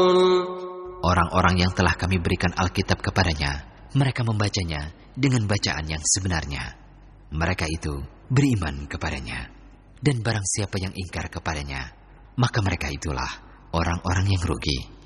Orang-orang yang telah kami berikan Alkitab kepadanya, mereka membacanya dengan bacaan yang sebenarnya. Mereka itu beriman kepadanya. Dan barang siapa yang ingkar kepadanya, maka mereka itulah orang-orang yang rugi.